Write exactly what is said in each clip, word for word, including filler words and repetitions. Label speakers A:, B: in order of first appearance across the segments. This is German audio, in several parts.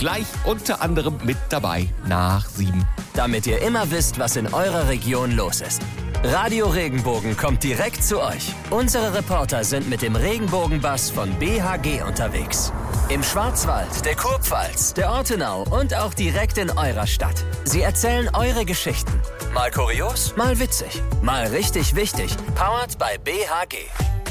A: Gleich unter anderem mit dabei nach sieben.
B: Damit ihr immer wisst, was in eurer Region los ist. Radio Regenbogen kommt direkt zu euch. Unsere Reporter sind mit dem Regenbogenbus von B H G unterwegs. Im Schwarzwald, der Kurpfalz, der Ortenau und auch direkt in eurer Stadt. Sie erzählen eure Geschichten. Mal kurios, mal witzig, mal richtig wichtig. Powered by B H G.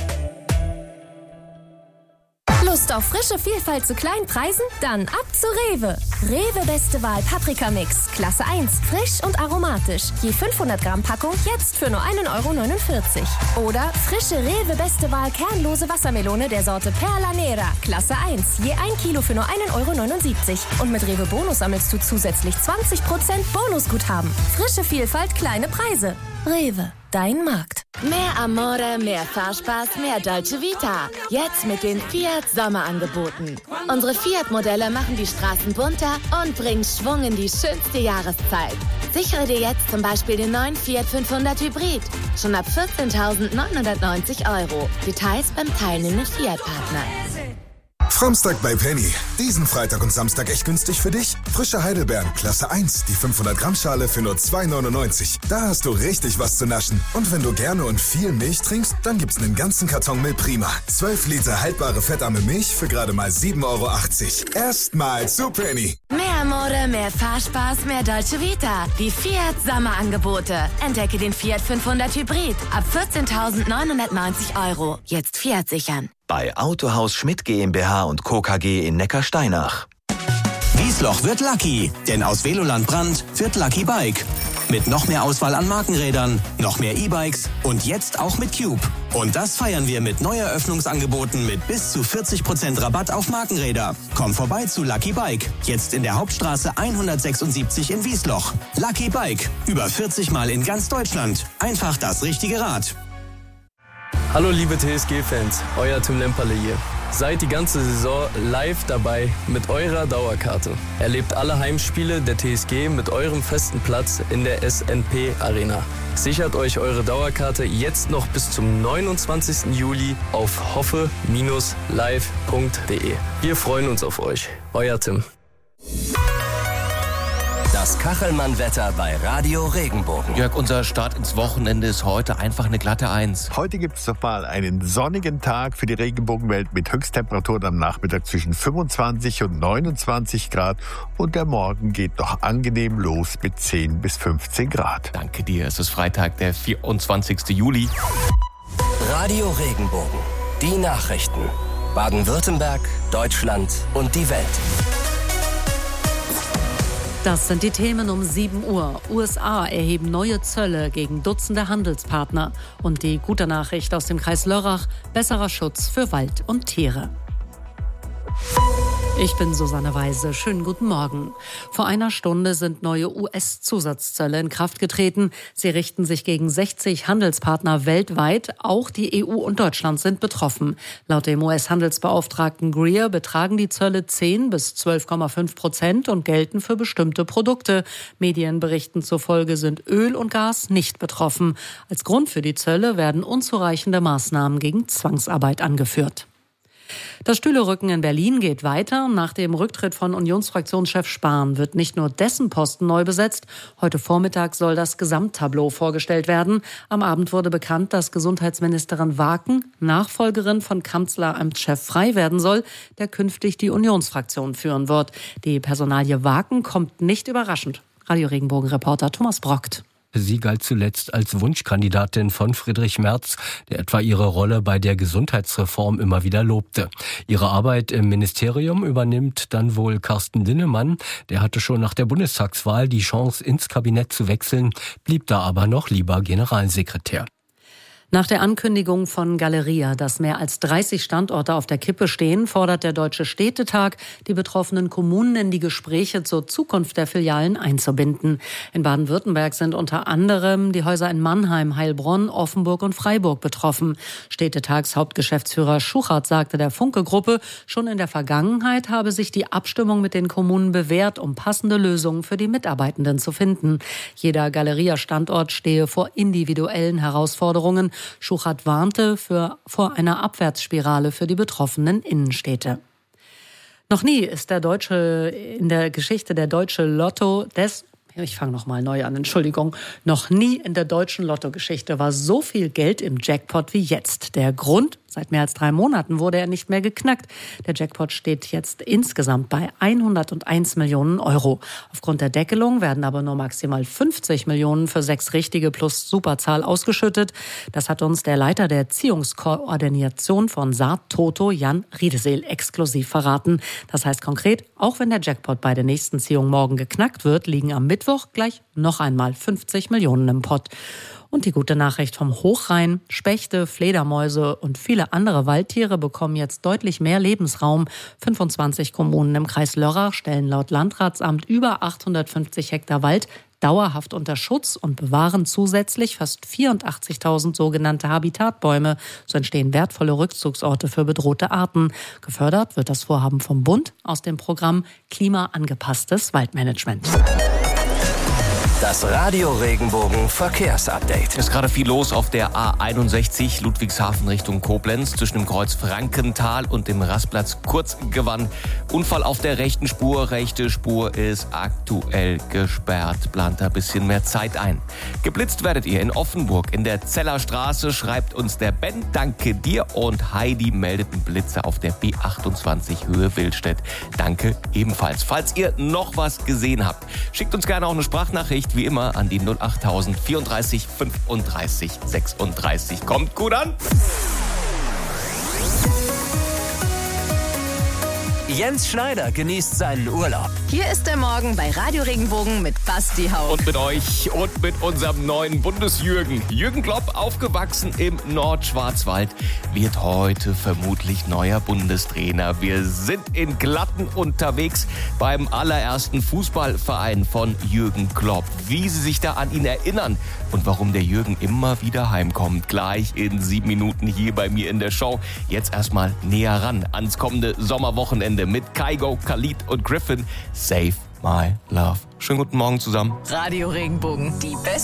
C: Lust auf frische Vielfalt zu kleinen Preisen? Dann ab zu Rewe. Rewe Beste Wahl Paprikamix, Klasse eins, frisch und aromatisch. Je fünfhundert Gramm Packung jetzt für nur ein Euro neunundvierzig. Oder frische Rewe Beste Wahl kernlose Wassermelone der Sorte Perla Nera, Klasse eins, je ein Kilo für nur ein Euro neunundsiebzig. Und mit Rewe Bonus sammelst du zusätzlich zwanzig Prozent Bonusguthaben. Frische Vielfalt, kleine Preise. Rewe, dein Markt.
D: Mehr Amore, mehr Fahrspaß, mehr Dolce Vita. Jetzt mit den Fiat Sommerangeboten. Unsere Fiat-Modelle machen die Straßen bunter und bringen Schwung in die schönste Jahreszeit. Sichere dir jetzt zum Beispiel den neuen Fiat fünfhundert Hybrid. Schon ab vierzehntausendneunhundertneunzig Euro. Details beim teilnehmenden Fiat-Partner.
E: Framstag bei Penny. Diesen Freitag und Samstag echt günstig für dich? Frische Heidelbeeren, Klasse eins, die fünfhundert Gramm Schale für nur zwei neunundneunzig. Da hast du richtig was zu naschen. Und wenn du gerne und viel Milch trinkst, dann gibt's einen ganzen Karton Milch Prima. zwölf Liter haltbare fettarme Milch für gerade mal sieben Euro achtzig. Erstmal zu Penny.
D: Mehr Mode, mehr Fahrspaß, mehr Dolce Vita. Die Fiat Sommerangebote. Entdecke den Fiat fünfhundert Hybrid ab vierzehntausendneunhundertneunzig Euro. Jetzt Fiat sichern.
F: Bei Autohaus Schmidt GmbH und Co. K G in Neckarsteinach.
G: Wiesloch wird Lucky, denn aus Veloland Brand wird Lucky Bike. Mit noch mehr Auswahl an Markenrädern, noch mehr E-Bikes und jetzt auch mit Cube. Und das feiern wir mit Neueröffnungsangeboten mit bis zu vierzig Prozent Rabatt auf Markenräder. Komm vorbei zu Lucky Bike, jetzt in der Hauptstraße hundertsechsundsiebzig in Wiesloch. Lucky Bike, über vierzig Mal in ganz Deutschland. Einfach das richtige Rad.
H: Hallo liebe T S G-Fans, euer Tim Lemperle hier. Seid die ganze Saison live dabei mit eurer Dauerkarte. Erlebt alle Heimspiele der T S G mit eurem festen Platz in der S N P Arena. Sichert euch eure Dauerkarte jetzt noch bis zum neunundzwanzigsten Juli auf hoffe Bindestrich live Punkt de. Wir freuen uns auf euch. Euer Tim.
B: Das Kachelmann-Wetter bei Radio Regenbogen.
A: Jörg, unser Start ins Wochenende ist heute einfach eine glatte Eins.
I: Heute gibt es doch mal einen sonnigen Tag für die Regenbogenwelt mit Höchsttemperaturen am Nachmittag zwischen fünfundzwanzig und neunundzwanzig Grad. Und der Morgen geht noch angenehm los mit zehn bis fünfzehn Grad.
A: Danke dir. Es ist Freitag, der vierundzwanzigsten Juli.
B: Radio Regenbogen. Die Nachrichten. Baden-Württemberg, Deutschland und die Welt.
J: Das sind die Themen um sieben Uhr. U S A erheben neue Zölle gegen Dutzende Handelspartner. Und die gute Nachricht aus dem Kreis Lörrach: besserer Schutz für Wald und Tiere. Ich bin Susanne Weise. Schönen guten Morgen. Vor einer Stunde sind neue U S-Zusatzzölle in Kraft getreten. Sie richten sich gegen sechzig Handelspartner weltweit. Auch die E U und Deutschland sind betroffen. Laut dem U S-Handelsbeauftragten Greer betragen die Zölle zehn bis zwölf Komma fünf Prozent und gelten für bestimmte Produkte. Medienberichten zufolge sind Öl und Gas nicht betroffen. Als Grund für die Zölle werden unzureichende Maßnahmen gegen Zwangsarbeit angeführt. Das Stühlerücken in Berlin geht weiter. Nach dem Rücktritt von Unionsfraktionschef Spahn wird nicht nur dessen Posten neu besetzt. Heute Vormittag soll das Gesamttableau vorgestellt werden. Am Abend wurde bekannt, dass Gesundheitsministerin Waken Nachfolgerin von Kanzleramtschef Frey werden soll, der künftig die Unionsfraktion führen wird. Die Personalie Waken kommt nicht überraschend. Radio Regenbogen-Reporter Thomas Brockt.
K: Sie galt zuletzt als Wunschkandidatin von Friedrich Merz, der etwa ihre Rolle bei der Gesundheitsreform immer wieder lobte. Ihre Arbeit im Ministerium übernimmt dann wohl Carsten Linnemann. Der hatte schon nach der Bundestagswahl die Chance, ins Kabinett zu wechseln, blieb da aber noch lieber Generalsekretär.
J: Nach der Ankündigung von Galeria, dass mehr als dreißig Standorte auf der Kippe stehen, fordert der Deutsche Städtetag die betroffenen Kommunen in die Gespräche zur Zukunft der Filialen einzubinden. In Baden-Württemberg sind unter anderem die Häuser in Mannheim, Heilbronn, Offenburg und Freiburg betroffen. Städtetagshauptgeschäftsführer Schuchert sagte der Funke-Gruppe, schon in der Vergangenheit habe sich die Abstimmung mit den Kommunen bewährt, um passende Lösungen für die Mitarbeitenden zu finden. Jeder Galeria-Standort stehe vor individuellen Herausforderungen. Schuchert warnte für, vor einer Abwärtsspirale für die betroffenen Innenstädte. Noch nie ist der Deutsche in der Geschichte der Deutsche Lotto des Ich fange nochmal neu an, Entschuldigung. Noch nie in der deutschen Lottogeschichte war so viel Geld im Jackpot wie jetzt. Der Grund? Seit mehr als drei Monaten wurde er nicht mehr geknackt. Der Jackpot steht jetzt insgesamt bei hunderteins Millionen Euro. Aufgrund der Deckelung werden aber nur maximal fünfzig Millionen für sechs richtige plus Superzahl ausgeschüttet. Das hat uns der Leiter der Ziehungskoordination von Saat Toto, Jan Riedeseel, exklusiv verraten. Das heißt konkret, auch wenn der Jackpot bei der nächsten Ziehung morgen geknackt wird, liegen am Mittwoch gleich noch einmal fünfzig Millionen im Pott. Und die gute Nachricht vom Hochrhein: Spechte, Fledermäuse und viele andere Waldtiere bekommen jetzt deutlich mehr Lebensraum. fünfundzwanzig Kommunen im Kreis Lörrach stellen laut Landratsamt über achthundertfünfzig Hektar Wald dauerhaft unter Schutz und bewahren zusätzlich fast vierundachtzigtausend sogenannte Habitatbäume. So entstehen wertvolle Rückzugsorte für bedrohte Arten. Gefördert wird das Vorhaben vom Bund aus dem Programm Klimaangepasstes Waldmanagement.
B: Das Radio Regenbogen Verkehrsupdate.
A: Ist gerade viel los auf der A einundsechzig Ludwigshafen Richtung Koblenz zwischen dem Kreuz Frankenthal und dem Rastplatz Kurzgewand. Unfall auf der rechten Spur. Rechte Spur ist aktuell gesperrt. Plant da ein bisschen mehr Zeit ein. Geblitzt werdet ihr in Offenburg in der Zellerstraße, schreibt uns der Ben. Danke dir. Und Heidi meldet einen Blitzer auf der B achtundzwanzig Höhe Willstedt. Danke ebenfalls. Falls ihr noch was gesehen habt, schickt uns gerne auch eine Sprachnachricht. Wie immer an die null acht tausend vierunddreißig fünfunddreißig sechsunddreißig. Kommt gut an!
B: Jens Schneider genießt seinen Urlaub.
L: Hier ist der Morgen bei Radio Regenbogen mit Basti Hauch.
A: Und mit euch und mit unserem neuen Bundesjürgen. Jürgen Klopp, aufgewachsen im Nordschwarzwald, wird heute vermutlich neuer Bundestrainer. Wir sind in Glatten unterwegs beim allerersten Fußballverein von Jürgen Klopp. Wie Sie sich da an ihn erinnern und warum der Jürgen immer wieder heimkommt, gleich in sieben Minuten hier bei mir in der Show. Jetzt erstmal näher ran ans kommende Sommerwochenende mit Kygo, Khalid und Griffin. Save My Love. Schönen guten Morgen zusammen.
L: Radio Regenbogen, die beste